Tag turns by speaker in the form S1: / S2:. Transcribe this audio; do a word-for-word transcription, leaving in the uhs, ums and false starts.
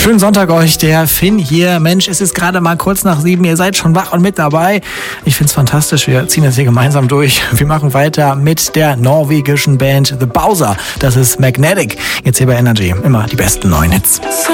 S1: Schönen Sonntag euch, der Finn hier. Mensch, es ist gerade mal kurz nach sieben, ihr seid schon wach und mit dabei. Ich find's fantastisch, wir ziehen das hier gemeinsam durch. Wir machen weiter mit der norwegischen Band The Bowser. Das ist Magnetic. Jetzt hier bei Energy, immer die besten neuen Hits.